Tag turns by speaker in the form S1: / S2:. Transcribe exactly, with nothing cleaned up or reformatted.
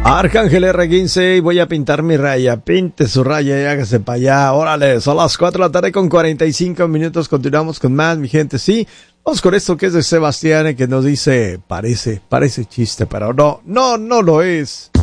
S1: Arcángel R quince, y voy a pintar mi raya. Pinte su raya y hágase para allá. Órale, son las cuatro de la tarde con cuarenta y cinco minutos. Continuamos con más, mi gente. Sí, vamos con esto que es de Sebastián, que nos dice, parece, parece chiste, pero no, no, no lo es.